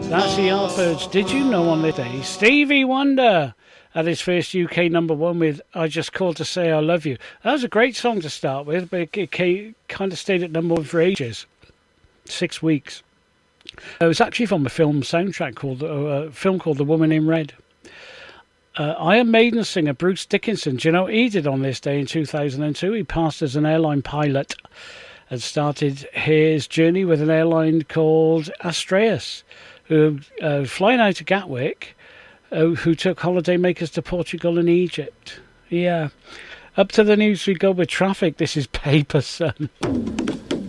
That's the Yardbirds. Did you know on this day, Stevie Wonder at his first UK #1 with I Just Called to Say I Love You. That was a great song to start with, but it kind of stayed at #1 for ages. 6 weeks. It was actually from a film soundtrack called a film called The Woman in Red. Iron Maiden singer Bruce Dickinson, do you know what he did on this day in 2002? He passed as an airline pilot and started his journey with an airline called Astraeus, who flying out of Gatwick, who took holidaymakers to Portugal and Egypt. Yeah. Up to the news we go with traffic. This is Paper Son.